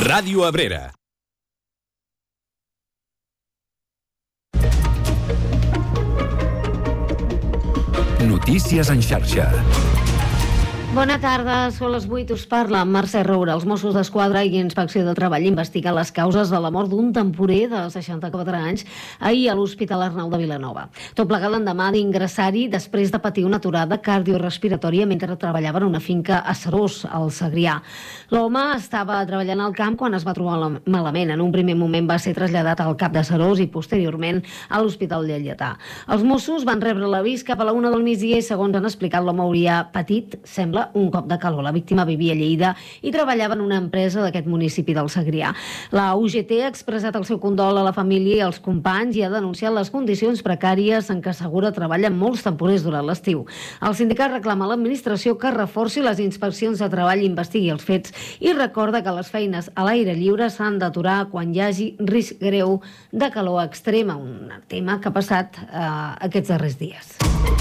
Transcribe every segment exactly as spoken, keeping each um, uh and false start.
Ràdio Abrera. Notícies en xarxa. Bona tarda, són les vuit, us parla Mercè Roura. Els Mossos d'Esquadra i Inspecció de Treball investiguen les causes de la mort d'un temporer de seixanta-quatre anys ahir a l'Hospital Arnau de Vilanova. Tot plegat l'endemà d'ingressar-hi després de patir una aturada cardiorespiratòria mentre treballava en una finca a Serós, al Segrià. L'home estava treballant al camp quan es va trobar malament. En un primer moment va ser traslladat al cap de Serós i posteriorment a l'Hospital Lleidatà. Els Mossos van rebre l'avís cap a la una del migdia i, segons han explicat, l'home hauria patit, sembla, un cop de calor. La víctima vivia a Lleida i treballava en una empresa d'aquest municipi del Segrià. La U G T ha expressat el seu condol a la família i als companys i ha denunciat les condicions precàries en què assegura treballen molts temporers durant l'estiu. El sindicat reclama a l'administració que reforci les inspeccions de treball i investigui els fets i recorda que les feines a l'aire lliure s'han d'aturar quan hi hagi risc greu de calor extrema, un tema que ha passat eh, aquests darrers dies.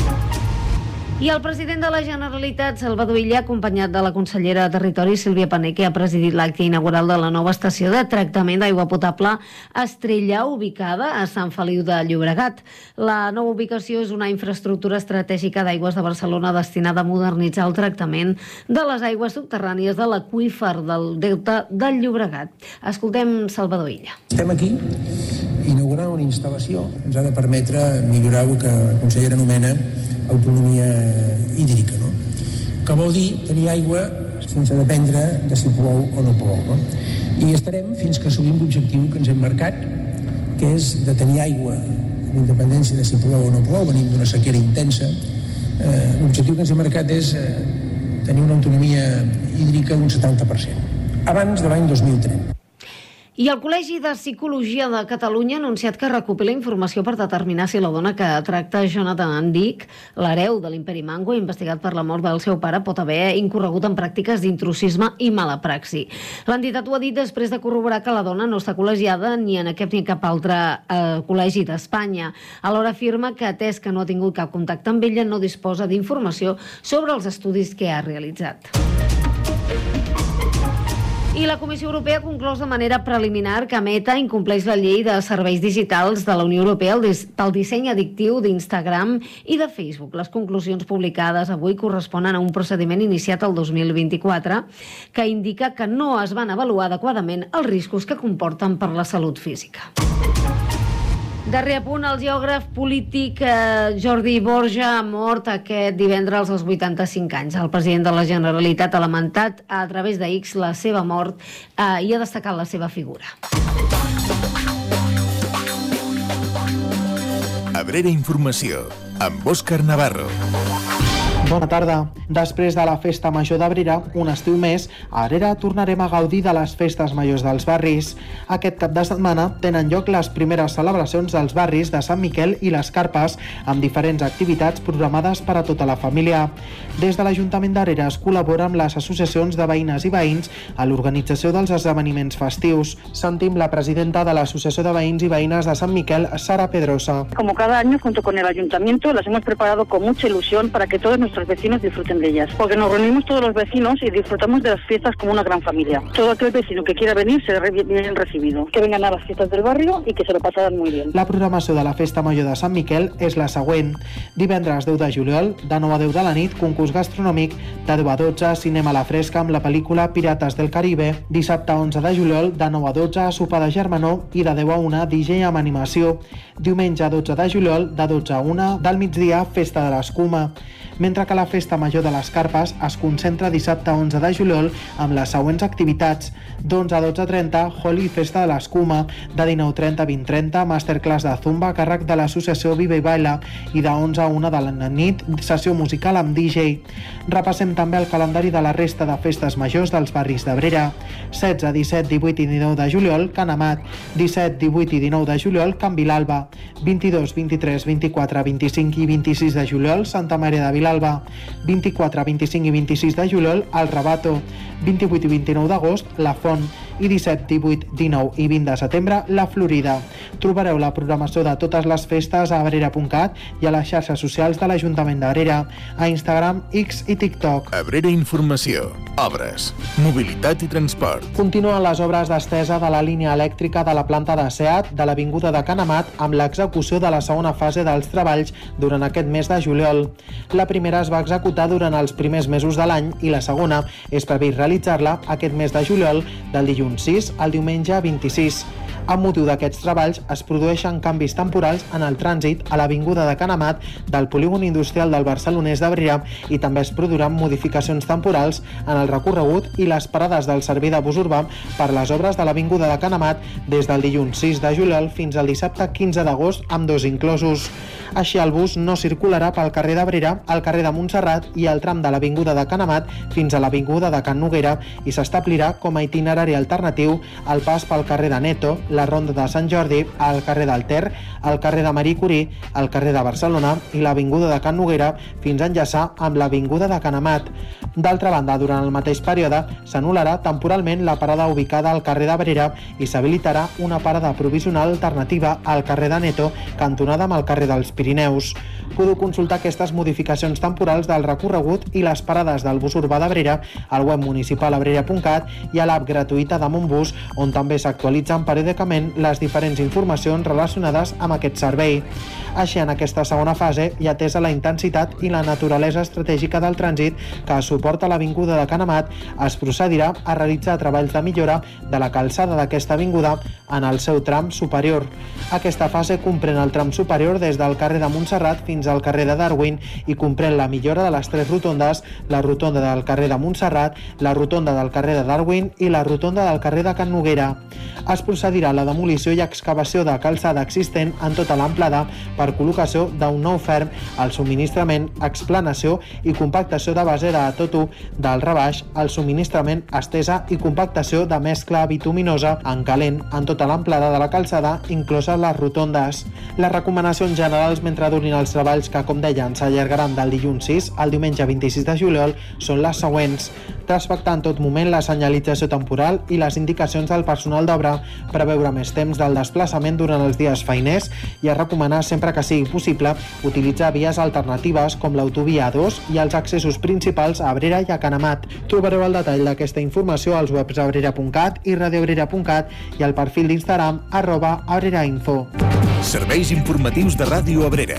I el president de la Generalitat, Salvador Illa, acompanyat de la consellera de Territori, Sílvia Paneque, ha presidit l'acte inaugural de la nova estació de tractament d'aigua potable Estrella, ubicada a Sant Feliu de Llobregat. La nova ubicació és una infraestructura estratègica d'aigües de Barcelona destinada a modernitzar el tractament de les aigües subterrànies de l'aqüífer del Delta del Llobregat. Escoltem Salvador Illa. Estem aquí inaugurant una instal·lació que ens ha de permetre millorar el que la consellera anomena autonomia hídrica, no? Que vol dir tenir aigua sense dependre de si plou o no plou, no? I estarem fins que assolim l'objectiu que ens hem marcat, que és de tenir aigua amb independència de si plou o no plou, venim d'una sequera intensa. Eh, l'objectiu que ens hem marcat és eh, tenir una autonomia hídrica d'un setanta per cent, abans de l'any dos mil trenta. I el Col·legi de Psicologia de Catalunya ha anunciat que recopila informació per determinar si la dona que tracta Jonathan Andic, l'hereu de l'Imperi Mango, investigat per la mort del seu pare, pot haver incorregut en pràctiques d'intrusisme i mala praxi. L'entitat ho ha dit després de corroborar que la dona no està col·legiada ni en aquest ni cap altre eh, col·legi d'Espanya. Alhora afirma que, atès que no ha tingut cap contacte amb ella, no disposa d'informació sobre els estudis que ha realitzat. I la Comissió Europea ha conclòs de manera preliminar que Meta incompleix la llei de serveis digitals de la Unió Europea pel disseny addictiu d'Instagram i de Facebook. Les conclusions publicades avui corresponen a un procediment iniciat el dos mil vint-i-quatre que indica que no es van avaluar adequadament els riscos que comporten per la salut física. Darrer apunt, el geògraf polític eh, Jordi Borja ha mort aquest divendres als vuitanta-cinc anys. El president de la Generalitat ha lamentat a través de X la seva mort eh, i ha destacat la seva figura. Abrera Informació, amb Òscar Navarro. Bona tarda. Després de la Festa Major d'Abrera, un estiu més, a Abrera tornarem a gaudir de les festes majors dels barris. Aquest cap de setmana tenen lloc les primeres celebracions dels barris de Sant Miquel i les Carpes, amb diferents activitats programades per a tota la família. Des de l'Ajuntament d'Abrera es col·labora amb les associacions de veïnes i veïns a l'organització dels esdeveniments festius. Sentim la presidenta de l'Associació de Veïns i Veïnes de Sant Miquel, Sara Pedrosa. Como cada año, junto con el Ayuntamiento, las hemos preparado con mucha ilusión para que todos nuestros vecinos disfruten de ellas, porque nos reunimos todos los vecinos y disfrutamos de las fiestas como una gran familia. Todo aquel vecino que quiera venir será bien recibido. Que vengan a las fiestas del barrio y que se lo pasaran muy bien. La programació de la Festa Major de Sant Miquel és la següent. Divendres deu de juliol, de nou a deu de la nit, concurs gastronòmic, de deu a dotze, cinema a la fresca amb la pel·lícula Pirates del Caribe. Dissabte onze de juliol, de nou a dotze, sopar de germanor i de deu a una, D J amb animació. Diumenge dotze de juliol, de dotze a una, del migdia, festa de l'escuma. Mentre que la Festa Major de les Carpes es concentra dissabte onze de juliol amb les següents activitats. D'onze a dotze trenta, Holi i Festa de l'Escuma. De dinou trenta a vint trenta, masterclass de Zumba a càrrec de l'associació Viva i Baila. I de onze a una de la nit, sessió musical amb D J. Repassem també el calendari de la resta de festes majors dels barris d'Abrera. setze, disset, divuit i dinou de juliol, Can Amat. disset, divuit i dinou de juliol, Can Vilalba. vint-i-dos, vint-i-tres, vint-i-quatre, vint-i-cinc i vint-i-sis de juliol, Santa Maria de Vilalba. vint-i-quatre, vint-i-cinc i vint-i-sis de juliol, El Rabato. vint-i-vuit i vint-i-nou d'agost, La Font. i disset, divuit, dinou i vint de setembre la Florida. Trobareu la programació de totes les festes a abrera punt cat i a les xarxes socials de l'Ajuntament d'Abrera, a Instagram, X i TikTok. Abrera Informació, obres, mobilitat i transport. Continuen les obres d'estesa de la línia elèctrica de la planta de SEAT de l'Avinguda de Can Amat amb l'execució de la segona fase dels treballs durant aquest mes de juliol. La primera es va executar durant els primers mesos de l'any i la segona és previst realitzar-la aquest mes de juliol del dilluns sis al diumenge vint-i-sis. Amb motiu d'aquests treballs es produeixen canvis temporals en el trànsit a l'Avinguda de Can Amat del polígon industrial del Barcelonès d'Abrera i també es produiran modificacions temporals en el recorregut i les parades del servei de bus urbà per les obres de l'Avinguda de Can Amat des del dilluns sis de juliol fins al dissabte quinze d'agost amb dos inclosos. Així el bus no circularà pel carrer d'Abrera, al carrer de Montserrat i el tram de l'Avinguda de Can Amat fins a l'Avinguda de Can Noguera i s'establirà com a itinerari alternatiu el pas pel carrer de Neto, la Ronda de Sant Jordi, al carrer del Ter, al carrer de Marie Curie, al carrer de Barcelona i l'Avinguda de Can Noguera fins a enllaçar amb l'Avinguda de Can Amat. D'altra banda, durant el mateix període s'anul·larà temporalment la parada ubicada al carrer d'Abrera i s'habilitarà una parada provisional alternativa al carrer de Neto, cantonada amb el carrer dels Pirineus. Podeu consultar aquestes modificacions temporals del recorregut i les parades del bus urbà d'Abrera al web municipal abrera punt cat i a l'app gratuïta de Montbus, on també s'actualitzen periòdicament les diferents informacions relacionades amb aquest servei. Així, en aquesta segona fase, i atesa la intensitat i la naturalesa estratègica del trànsit que suporta l'Avinguda de Can Amat, es procedirà a realitzar treballs de millora de la calçada d'aquesta avinguda en el seu tram superior. Aquesta fase comprèn el tram superior des del carrer de Montserrat fins al carrer de Darwin i comprèn la millora de les tres rotondes, la rotonda del carrer de Montserrat, la rotonda del carrer de Darwin i la rotonda del carrer de Can Noguera. Es procedirà a la demolició i excavació de calçada existent en tota l'amplada per col·locació d'un nou ferm, el subministrament, explanació i compactació de base de totu del rebaix, el subministrament, estesa i compactació de mescla bituminosa en calent en tota l'amplada de la calçada, incloses les rotondes. Les recomanacions generals mentre durin els treballs que, com deien, s'allargaran del dilluns sis al diumenge vint-i-sis de juliol són les següents. Respectar en tot moment la senyalització temporal i les indicacions del personal d'obra, preveure més temps del desplaçament durant els dies feiners i a recomanar sempre que sigui possible utilitzar vies alternatives com l'autovia A dos i els accessos principals a Abrera i a Can Amat. Trobareu el detall d'aquesta informació als webs abrera punt cat i radioabrera punt cat i al perfil d'Instagram arroba abrerainfo. Serveis informatius de Ràdio Abrera.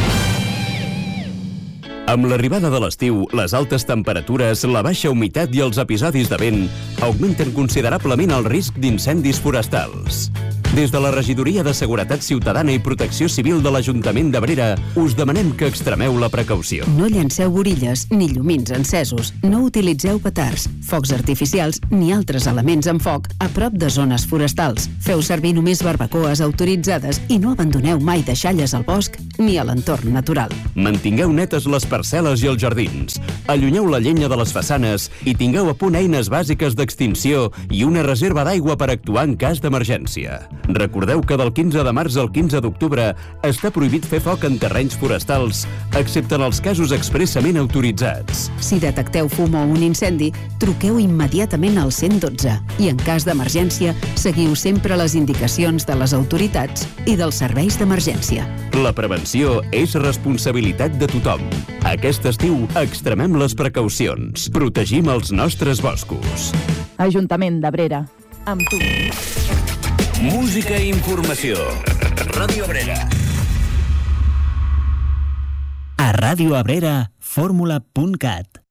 Amb l'arribada de l'estiu, les altes temperatures, la baixa humitat i els episodis de vent augmenten considerablement el risc d'incendis forestals. Des de la Regidoria de Seguretat Ciutadana i Protecció Civil de l'Ajuntament d'Abrera us demanem que extremeu la precaució. No llanceu borilles ni llumins encesos, no utilitzeu petards, focs artificials ni altres elements amb foc a prop de zones forestals. Feu servir només barbacoes autoritzades i no abandoneu mai deixalles al bosc ni a l'entorn natural. Mantingueu netes les parcel·les i els jardins, allunyeu la llenya de les façanes i tingueu a punt eines bàsiques d'extinció i una reserva d'aigua per actuar en cas d'emergència. Recordeu que del quinze de març al quinze d'octubre està prohibit fer foc en terrenys forestals, excepte en els casos expressament autoritzats. Si detecteu fum o un incendi, truqueu immediatament al cent i dotze i en cas d'emergència seguiu sempre les indicacions de les autoritats i dels serveis d'emergència. La prevenció és responsabilitat de tothom. Aquest estiu extremem les precaucions. Protegim els nostres boscos. Ajuntament d'Abrera. Amb tu. Música i informació. Ràdio Abrera. A Ràdio Abrera, fórmula punt cat.